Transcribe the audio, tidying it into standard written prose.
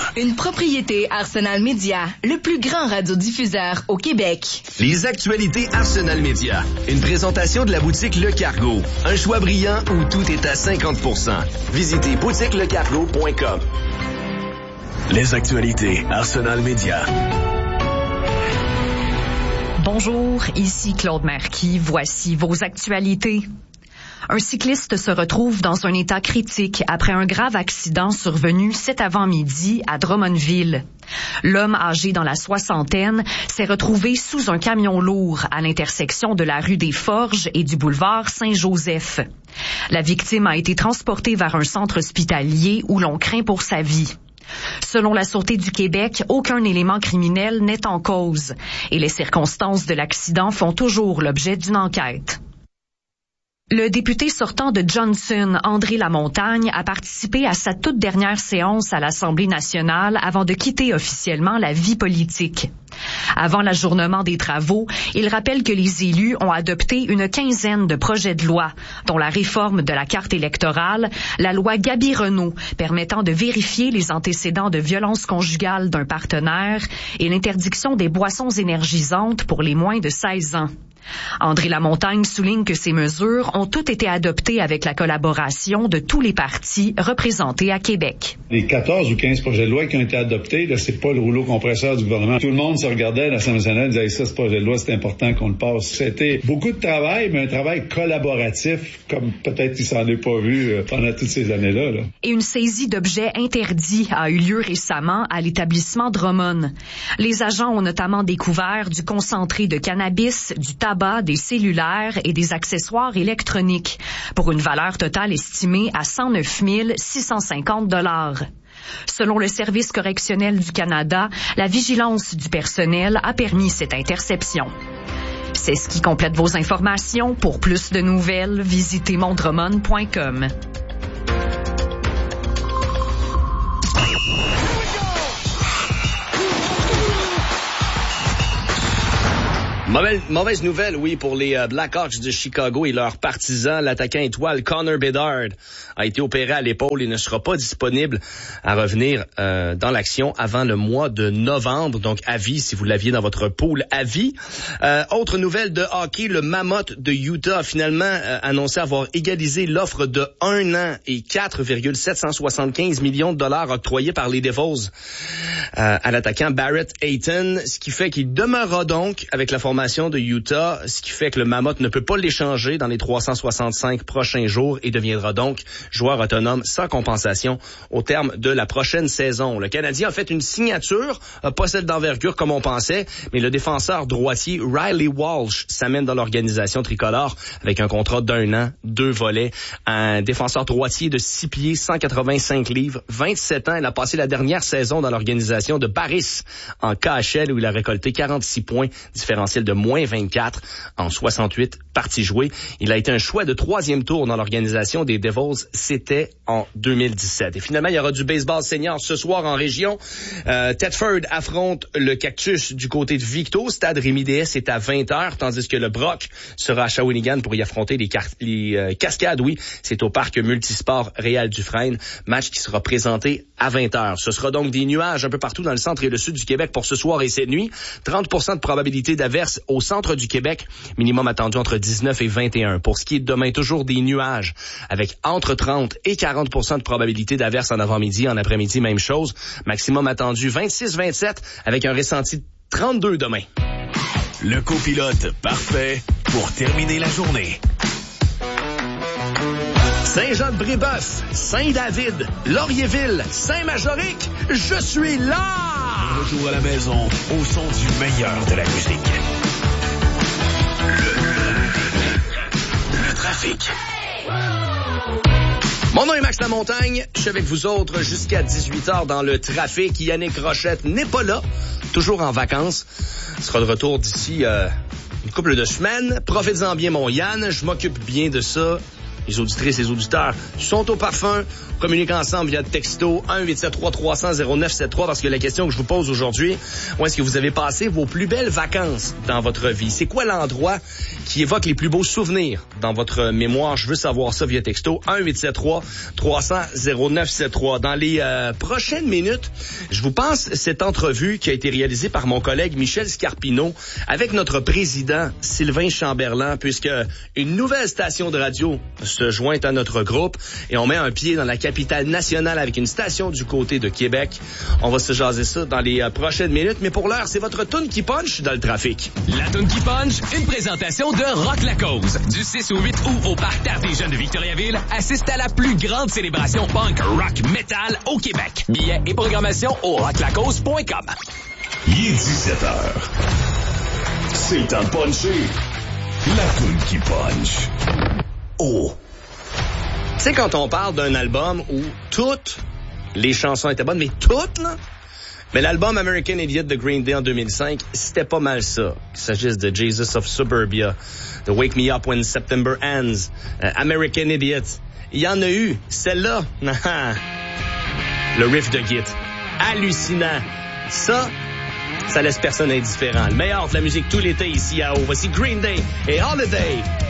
Une propriété Arsenal Média, le plus grand radiodiffuseur au Québec. Les actualités Arsenal Média. Une présentation de la boutique Le Cargo. Un choix brillant où tout est à 50%. Visitez boutiquelecargo.com. Les actualités Arsenal Média. Bonjour, ici Claude Marquis. Voici vos actualités. Un cycliste se retrouve dans un état critique après un grave accident survenu cet avant-midi à Drummondville. L'homme âgé dans la soixantaine s'est retrouvé sous un camion lourd à l'intersection de la rue des Forges et du boulevard Saint-Joseph. La victime a été transportée vers un centre hospitalier où l'on craint pour sa vie. Selon la Sûreté du Québec, aucun élément criminel n'est en cause et les circonstances de l'accident font toujours l'objet d'une enquête. Le député sortant de Johnson, André Lamontagne, a participé à sa toute dernière séance à l'Assemblée nationale avant de quitter officiellement la vie politique. Avant l'ajournement des travaux, il rappelle que les élus ont adopté une quinzaine de projets de loi, dont la réforme de la carte électorale, la loi Gabi-Renault, permettant de vérifier les antécédents de violence conjugale d'un partenaire, et l'interdiction des boissons énergisantes pour les moins de 16 ans. André Lamontagne souligne que ces mesures ont toutes été adoptées avec la collaboration de tous les partis représentés à Québec. Les 14 ou 15 projets de loi qui ont été adoptés, là, c'est pas le rouleau compresseur du gouvernement. Tout le monde se regardait à l'Assemblée nationale et disait ça, ce projet de loi, c'est important qu'on le passe. C'était beaucoup de travail, mais un travail collaboratif, comme peut-être il s'en est pas vu pendant toutes ces années-là. Là. Et une saisie d'objets interdits a eu lieu récemment à l'établissement Drummond. Les agents ont notamment découvert du concentré de cannabis, du tabac, des cellulaires et des accessoires électroniques, pour une valeur totale estimée à 109 650 $. Selon le Service correctionnel du Canada, la vigilance du personnel a permis cette interception. C'est ce qui complète vos informations. Pour plus de nouvelles, visitez mondremon.com. Mauvaise nouvelle, oui, pour les Blackhawks de Chicago et leurs partisans. L'attaquant étoile Connor Bedard a été opéré à l'épaule et ne sera pas disponible à revenir dans l'action avant le mois de novembre. Donc, avis, si vous l'aviez dans votre pool, avis. Autre nouvelle de hockey, le Mammoth de Utah a finalement annoncé avoir égalisé l'offre de 1 an et 4,775 millions de dollars octroyés par les Devils à l'attaquant Barrett Hayton, ce qui fait qu'il demeurera donc avec la formation de Utah, ce qui fait que le Mammoth ne peut pas l'échanger dans les 365 prochains jours et deviendra donc joueur autonome sans compensation au terme de la prochaine saison. Le Canadien a fait une signature, pas celle d'envergure comme on pensait, mais le défenseur droitier Riley Walsh s'amène dans l'organisation tricolore avec un contrat d'1 an, 2 volets. Un défenseur droitier de 6 pieds, 185 livres, 27 ans. Il a passé la dernière saison dans l'organisation de Paris en KHL où il a récolté 46 points, différentiel de moins 24 en 68 parties jouées. Il a été un choix de 3e tour dans l'organisation des Devils. C'était en 2017. Et finalement, il y aura du baseball senior ce soir en région. Thetford affronte le Cactus du côté de Victo. Stade Rémi-DS est à 20h, tandis que le Brock sera à Shawinigan pour y affronter les Cascades. Oui, c'est au parc multisport Réal-Dufresne. Match qui sera présenté à 20h. Ce sera donc des nuages un peu partout dans le centre et le sud du Québec pour ce soir et cette nuit. 30% de probabilité d'averse au centre du Québec. Minimum attendu entre 19 et 21. Pour ce qui est de demain, toujours des nuages avec entre 30 et 40% de probabilité d'averse en avant-midi. En après-midi, même chose. Maximum attendu 26-27 avec un ressenti de 32 demain. Le copilote parfait pour terminer la journée. Saint-Jean-de-Brébeuf, Saint-David, Laurierville, Saint-Majorique, je suis là! Retour à la maison au son du meilleur de la musique. Le trafic. Mon nom est Max Lamontagne, je suis avec vous autres jusqu'à 18h dans le trafic. Yannick Rochette n'est pas là, toujours en vacances. Il sera de retour d'ici une couple de semaines. Profitez-en bien, mon Yann, je m'occupe bien de ça. les auditrices et les auditeurs sont au parfum. Communiquez ensemble via texto 1-873-300-0973 parce que la question que je vous pose aujourd'hui, où est-ce que vous avez passé vos plus belles vacances dans votre vie? C'est quoi l'endroit qui évoque les plus beaux souvenirs dans votre mémoire? Je veux savoir ça via texto 1-873-300-0973. Dans les prochaines minutes, je vous passe cette entrevue qui a été réalisée par mon collègue Michel Scarpino avec notre président Sylvain Chamberlain, puisque une nouvelle station de radio se joint à notre groupe et on met un pied dans la capitale nationale avec une station du côté de Québec. On va se jaser ça dans les prochaines minutes, mais pour l'heure, c'est votre toune qui punch dans le trafic. La toune qui punch, une présentation de Rock la Cause. Du 6 au 8 août au Parterre des Jeunes de Victoriaville, assiste à la plus grande célébration punk rock metal au Québec. Billets et programmation au rocklacause.com. Il est 17h. C'est le temps de puncher. La toune qui punch. Oh! Tu sais, quand on parle d'un album où toutes les chansons étaient bonnes, mais toutes, là? Mais l'album American Idiot de Green Day en 2005, c'était pas mal ça. Qu'il s'agisse de Jesus of Suburbia, de Wake Me Up When September Ends, American Idiot. Il y en a eu. Celle-là, le riff de Git. Hallucinant. Ça laisse personne indifférent. Le meilleur de la musique tout l'été ici à Haut. Voici Green Day et Holiday.